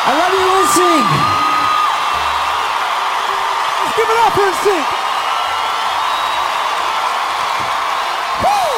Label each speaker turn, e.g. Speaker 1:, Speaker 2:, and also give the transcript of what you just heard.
Speaker 1: I love you, NSYNC.
Speaker 2: Let's give it up, NSYNC. Woo!